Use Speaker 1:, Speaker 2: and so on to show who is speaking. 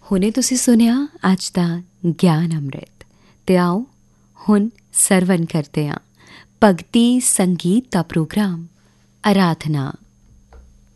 Speaker 1: ਹੁਣੇ ਤੁਸੀਂ ਸੁਣਿਆ ਅੱਜ ਦਾ ਗਿਆਨ ਅੰਮ੍ਰਿਤ। ਤੇ ਆਓ ਹੁਣ ਸਰਵਨ ਕਰਦੇ ਹਾਂ ਭਗਤੀ ਸੰਗੀਤ ਦਾ ਪ੍ਰੋਗਰਾਮ ਅਰਾਧਨਾ।